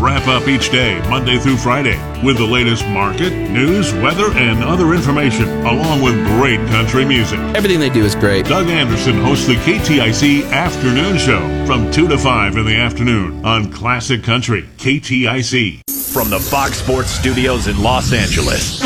Wrap up each day, Monday through Friday, with the latest market, news, weather, and other information, along with great country music. Everything they do is great. Doug Anderson hosts the KTIC Afternoon Show from 2 to 5 in the afternoon on Classic Country, KTIC. From the Fox Sports Studios in Los Angeles,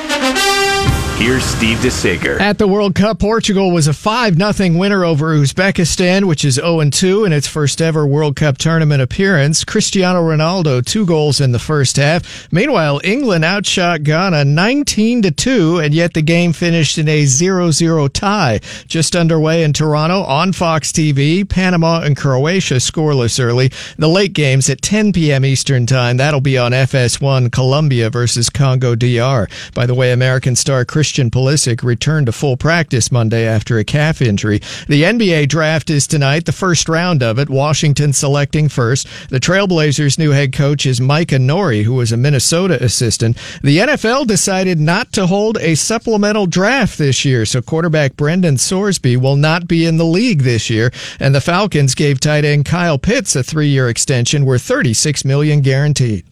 here's Steve DeSager. At the World Cup, Portugal was a 5-0 winner over Uzbekistan, which is 0-2 in its first ever World Cup tournament appearance. Cristiano Ronaldo, 2 goals in the first half. Meanwhile, England outshot Ghana 19-2, and yet the game finished in a 0-0 tie. Just underway in Toronto on Fox TV, Panama and Croatia scoreless early. The late games at 10 p.m. Eastern Time. That'll be on FS1, Colombia versus Congo DR. By the way, American star Christian Pulisic returned to full practice Monday after a calf injury. The NBA draft is tonight, the first round of it, Washington selecting first. The Trailblazers' new head coach is Micah Nori, who was a Minnesota assistant. The NFL decided not to hold a supplemental draft this year, so quarterback Brendan Sorsby will not be in the league this year. And the Falcons gave tight end Kyle Pitts a 3-year extension worth $36 million guaranteed.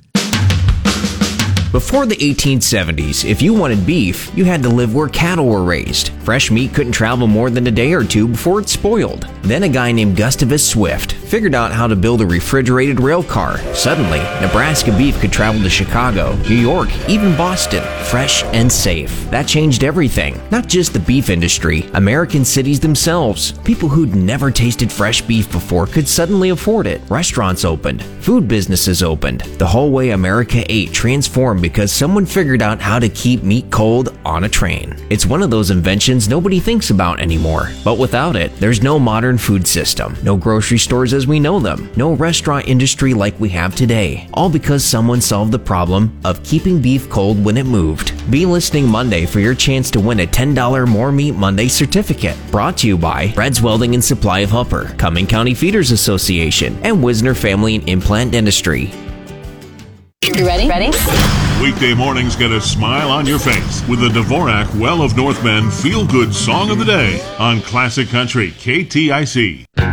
Before the 1870s, if you wanted beef, you had to live where cattle were raised. Fresh meat couldn't travel more than a day or two before it spoiled. Then a guy named Gustavus Swift figured out how to build a refrigerated rail car. Suddenly, Nebraska beef could travel to Chicago, New York, even Boston, fresh and safe. That changed everything. Not just the beef industry, American cities themselves. People who'd never tasted fresh beef before could suddenly afford it. Restaurants opened. Food businesses opened. The whole way America ate transformed because someone figured out how to keep meat cold on a train. It's one of those inventions nobody thinks about anymore. But without it, there's no modern food system, no grocery stores as we know them, no restaurant industry like we have today. All because someone solved the problem of keeping beef cold when it moved. Be listening Monday for your chance to win a $10 More Meat Monday certificate. Brought to you by Fred's Welding and Supply of Hupper, Cumming County Feeders Association, and Wisner Family and Implant Dentistry. You ready? Weekday mornings get a smile on your face with the Dvorak Well of North Bend Feel Good Song of the Day on Classic Country KTIC.